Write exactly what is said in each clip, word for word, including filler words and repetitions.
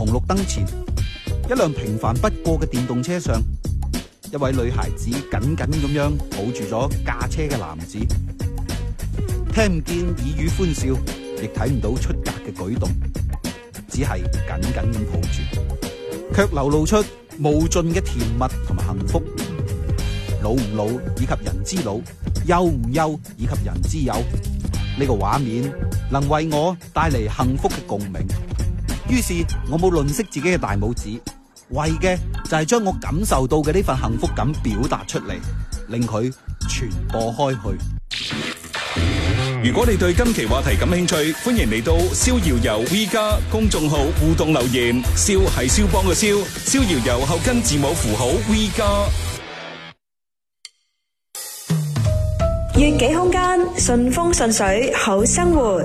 紅綠燈前，一輛平凡不過嘅電動車上，一位女孩子緊緊咁樣抱住咗駕車嘅男子，聽唔見耳語歡笑，亦睇唔到出格嘅舉動，只係緊緊咁抱住，卻流露出無盡嘅甜蜜同埋幸福。老唔老以及人之老，幼唔幼以及人之幼，呢個畫面能為我帶嚟幸福嘅共鳴。於是我冇吝嗇自己嘅大拇指，為嘅就係將我感受到嘅呢份幸福感表達出嚟，令佢傳播開去。 如果你對今期話題感興趣，歡迎嚟到逍遙遊 V 加公眾號互動留言。逍係肖邦嘅肖，逍遙遊後跟字母符號 V 加。 悅己空間，順風順水，好生活。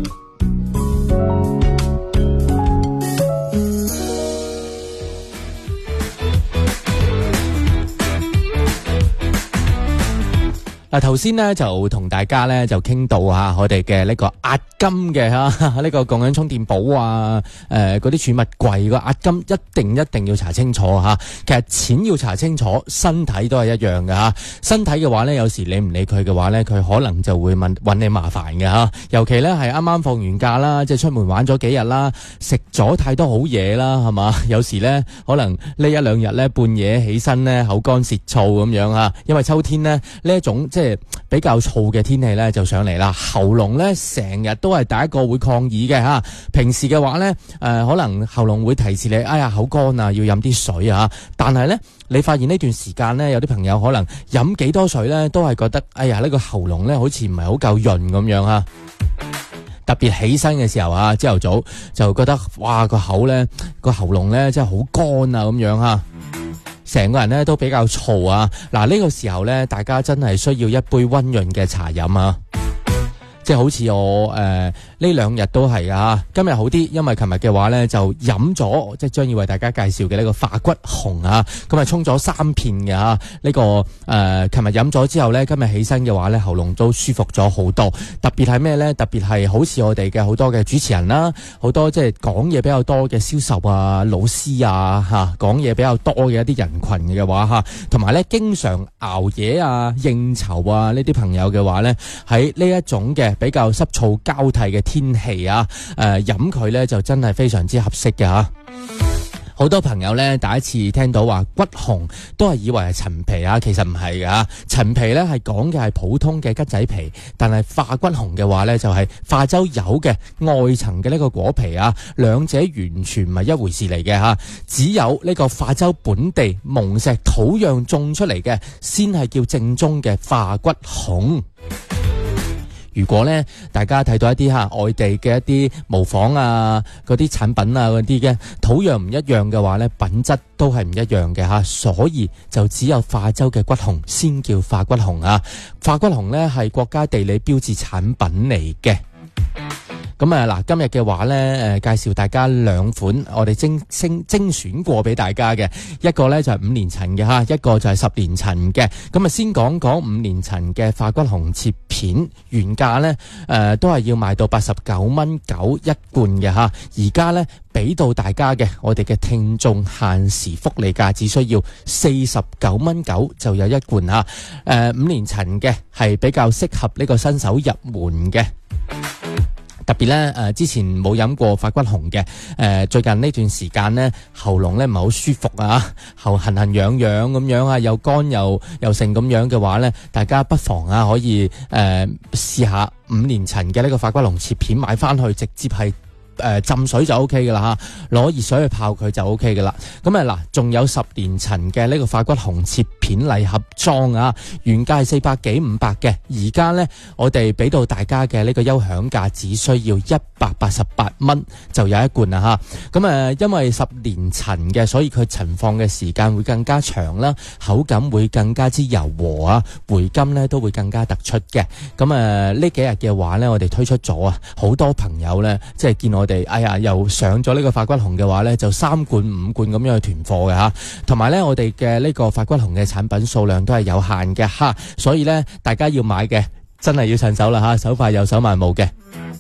嗱，頭先咧就同大家咧就傾到吓我哋嘅呢個押金嘅吓呢個共享充電寶啊，誒嗰啲儲物櫃個押金一定一定要查清楚吓。其實錢要查清楚，身體都係一樣嘅吓。身體嘅話咧，有時你唔理佢嘅話咧，佢可能就會問揾你麻煩嘅吓。尤其咧係啱啱放完假啦，即係出門玩咗幾日啦，食咗太多好嘢啦，係嘛？有時咧可能呢一兩日咧半夜起身咧口乾舌燥咁樣啊，因為秋天咧呢一種即係比較燥嘅天氣咧就上嚟啦，喉嚨咧成日都係第一個會抗議嘅吓。平時嘅話咧，誒、呃、可能喉嚨會提示你，哎呀口乾啊，要飲啲水啊。但係咧，你發現呢段時間咧，有啲朋友可能飲幾多水咧，都係覺得，哎呀呢、這個喉嚨咧好似唔係好夠潤咁樣啊。特別起身嘅時候啊，朝頭早就覺得，哇個口咧個喉嚨咧真係好乾啊咁樣啊。成個人咧都比較燥啊！嗱，呢個時候咧，大家真係需要一杯溫潤嘅茶飲啊！即係好似我誒呢兩日都係啊，今日好啲，因為琴日嘅話咧就飲咗，即係將要為大家介紹嘅呢個化骨紅啊，咁啊沖咗三片嘅吓，呢、這個誒琴日飲咗之後咧，今日起身嘅話咧喉嚨都舒服咗好多。特別係咩咧？特別係好似我哋嘅好多嘅主持人啦，好多即係講嘢比較多嘅銷售啊、老師啊吓，講嘢比較多嘅一啲人群嘅話吓，同埋咧經常熬夜啊、應酬啊呢啲朋友嘅話咧，喺呢一種嘅比較濕燥交替嘅天氣啊，誒飲佢咧就真係非常之合適嘅吓。好多朋友咧第一次聽到話骨紅都係以為係陳皮啊，其實唔係噶。陳皮咧係講嘅係普通嘅桔仔皮，但係化骨紅嘅話咧就係化州柚嘅外層嘅呢個果皮啊，兩者完全唔係一回事嚟嘅吓。只有呢個化州本地蒙石土壤種出嚟嘅，先係叫正宗嘅化骨紅。如果咧，大家睇到一啲吓外地嘅一啲模仿啊，嗰啲產品啊，嗰啲嘅土壤唔一樣嘅話咧，品質都係唔一樣嘅吓，所以就只有化州嘅骨紅先叫化骨紅啊。化骨紅咧係國家地理標誌產品嚟嘅。咁啊嗱，今日嘅話咧，誒介紹大家兩款我哋精精精選過俾大家嘅，一個咧就係五年陳嘅吓，一個就係十年陳嘅。咁啊，先講講五年陳嘅化骨紅切片，原價咧誒都係要賣到八十九蚊九一罐嘅吓，而家咧俾到大家嘅，我哋嘅聽眾限時福利價只需要四十九蚊九就有一罐吓。誒五年陳嘅係比較適合呢個新手入門嘅。特別咧，誒之前冇飲過化骨紅嘅，誒最近呢段時間咧喉嚨咧唔係好舒服啊，喉痕痕癢癢咁樣啊，又乾又又剩咁樣嘅話咧，大家不妨啊可以誒試下五年陳嘅呢個化骨紅切片買翻去，直接係。誒、呃、浸水就 O K 噶啦吓，攞熱水去泡佢就 O K 噶啦。咁啊嗱，仲有十年陳嘅呢個化骨紅切片禮盒裝啊，原價係四百幾五百嘅，而家呢，我哋俾到大家嘅呢個優享價只需要一百八十八蚊就有一罐啦吓。咁啊，因為十年陳嘅，所以佢陳放嘅時間會更加長啦，口感會更加之柔和啊，回甘呢都會更加突出嘅。咁啊，呢幾日嘅話呢，我哋推出咗啊，好多朋友呢，即係見我。我哋哎呀，又上咗呢個化骨紅嘅話呢，就三罐五罐咁樣去囤貨嘅吓，同埋呢，我哋嘅呢個化骨紅嘅產品數量都係有限嘅吓，所以呢，大家要買嘅真係要趁手啦吓，手快有手慢冇嘅。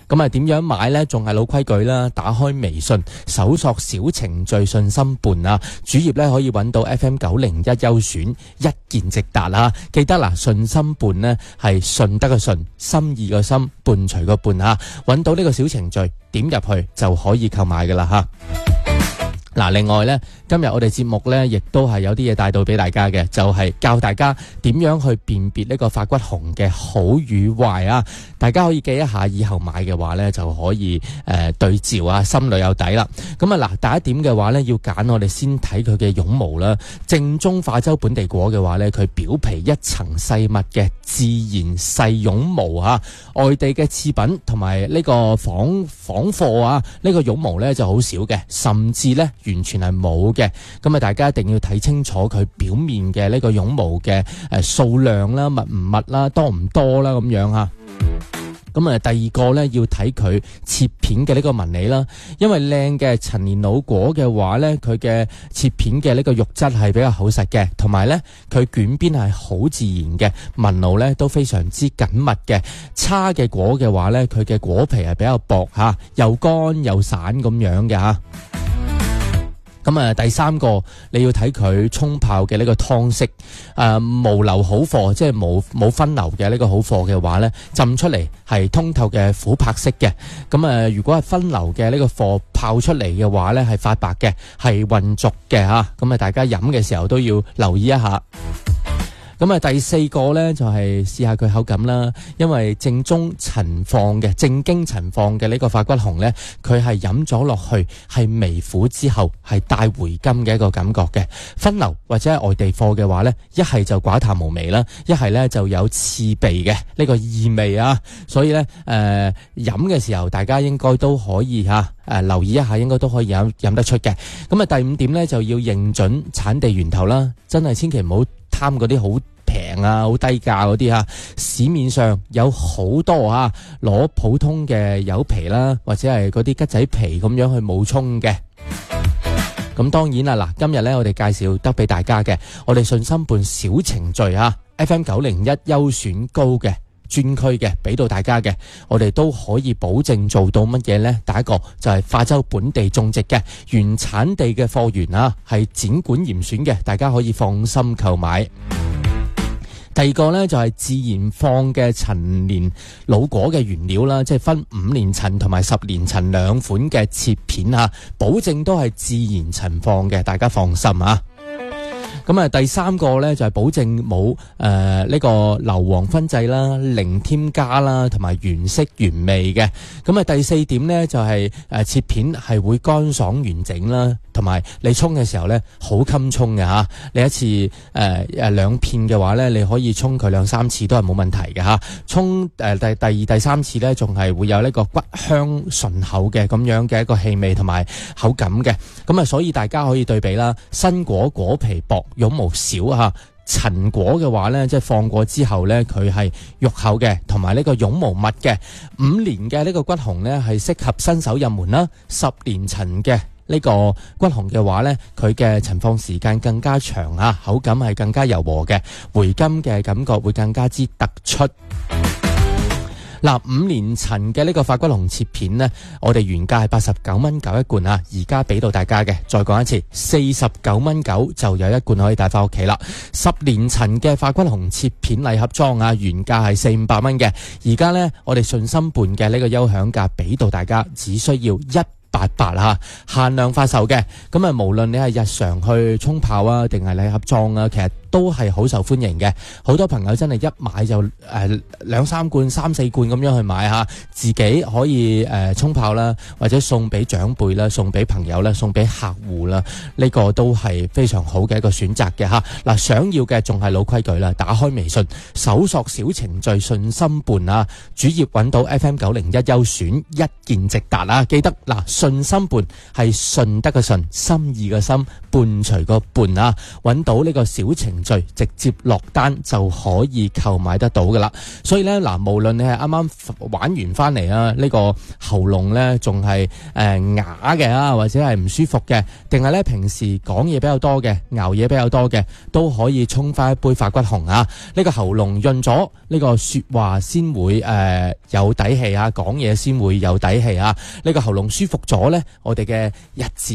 咁啊，點樣買呢？仲係老規矩啦，打開微信搜索小程序信心伴啊，主頁呢可以揾到 F M 九零一優選一鍵直達啊。記得嗱，信心伴呢係順德嘅順，心意嘅心，伴隨個伴啊。揾到呢個小程序，點入去就可以購買噶啦吓。嗱，另外呢，今日我哋節目呢，亦都係有啲嘢帶到俾大家嘅，就係、是、教大家點樣去辨別呢個法骨紅嘅好與壞啊！大家可以記一下，以後買嘅話呢，就可以誒、呃、對照啊，心裏有底啦。咁啊嗱，第一點嘅話呢，要揀我哋先睇佢嘅絨毛啦。正宗化州本地果嘅話呢，佢表皮一層細密嘅自然細絨毛啊，外地嘅次品同埋呢個仿仿貨啊，呢、這個絨毛呢就好少嘅，甚至呢，完全係冇嘅，咁啊大家一定要睇清楚佢表面嘅呢個絨毛嘅誒數量啦、密唔密啦、多唔多啦咁樣啊。咁啊，第二個呢，要睇佢切片嘅呢個紋理啦，因為靚嘅陳年老果嘅話呢，佢嘅切片嘅呢個肉質係比較厚實嘅，同埋呢，佢捲邊係好自然嘅，紋路呢都非常之緊密嘅。差嘅果嘅話呢，佢嘅果皮係比較薄吓，又乾又散咁樣嘅吓。咁啊，第三個你要睇佢沖泡嘅呢個湯色，誒、呃、無流好貨，即係冇冇分流嘅呢個好貨嘅話呢，浸出嚟係通透嘅琥珀色嘅。咁啊，如果係分流嘅呢個貨泡出嚟嘅話呢，係發白嘅，係混濁嘅吓。咁啊，大家飲嘅時候都要留意一下。咁啊，第四個呢，就係試下佢口感啦，因為正宗陳放嘅正經陳放嘅呢個法骨紅呢，佢係飲咗落去係微苦之後係帶回甘嘅一個感覺嘅。分流或者係外地貨嘅話呢，一係就寡淡無味啦，一係呢就有刺鼻嘅呢個異味啊。所以呢，誒飲嘅時候大家應該都可以吓誒、呃、留意一下，應該都可以飲飲得出嘅。咁啊，第五點呢，就要認準產地源頭啦，真係千祈唔好貪嗰啲好平啊，好低價嗰啲啊，市面上有好多啊，攞普通嘅柚皮啦，或者係嗰啲桔仔皮咁樣去冒充嘅。咁當然啦，嗱，今日呢，我哋介紹得俾大家嘅，我哋信心伴小程序啊 ，F M 九零一優選高嘅專區嘅，俾到大家嘅，我哋都可以保證做到乜嘢呢？第一個就係化州本地種植嘅原產地嘅貨源啊，係展管嚴選嘅，大家可以放心購買。第二個呢，就係自然放嘅陳年老果嘅原料啦，即係分五年陳同埋十年陳兩款嘅切片啊，保證都係自然陳放嘅，大家放心啊。咁啊，第三個咧就係保證冇誒呢個硫磺燻製啦、零添加啦，同埋原色原味嘅。咁啊，第四點咧就係誒切片係會乾爽完整啦，同埋你沖嘅時候咧好襟沖嘅吓。你一次誒誒兩片嘅話咧，你可以沖佢兩三次都係冇問題嘅吓。沖誒第第二第三次咧，仲係會有呢個骨香醇厚嘅咁樣嘅一個氣味同埋口感嘅。咁啊，所以大家可以對比啦，新果果皮薄，絨毛少吓，陳果嘅話呢，即係放過之後呢，佢係肉厚嘅，同埋呢個絨毛密嘅。五年嘅呢個骨紅呢，係適合新手入門啦。十年陳嘅呢個骨紅嘅話呢，佢嘅陳放時間更加長啊，口感係更加柔和嘅，回甘嘅感覺會更加之突出。嗱，五年陳嘅呢個法骨紅切片呢，我哋原價係八十九蚊九一罐啊，而家俾到大家嘅，再講一次，四十九蚊九就有一罐可以帶翻屋企啦。十年陳嘅法骨紅切片禮盒裝啊，原價係四五百蚊嘅，而家呢，我哋信心伴嘅呢個優享價俾到大家，只需要一八八吓，限量發售嘅。咁啊，無論你係日常去沖泡啊，定係禮盒裝啊，其實都係好受歡迎嘅。好多朋友真係一買就誒兩、呃、三罐、三四罐咁樣去買吓，自己可以誒沖、呃、泡啦，或者送俾長輩啦，送俾朋友啦，送俾客戶啦，呢、這個都係非常好嘅一個選擇嘅吓。嗱、啊，想要嘅仲係老規矩啦，打開微信搜索小程序信心伴啊，主頁揾到 F M 九零一優選一鍵直達啊，記得嗱、啊，信心伴係順德嘅順，心意嘅心，伴隨個伴啊，揾到呢個小程序，直接落單就可以購買得到噶啦。所以咧嗱，無論你係啱啱玩完翻嚟啊，呢個喉嚨咧仲係誒啞嘅啊，或者係唔舒服嘅，定係咧平時講嘢比較多嘅，熬夜比較多嘅，都可以沖翻一杯法骨紅啊！呢個喉嚨潤咗，呢個說話先會誒有底氣啊，講嘢先會有底氣啊！呢個喉嚨舒服咗咧，我哋嘅日子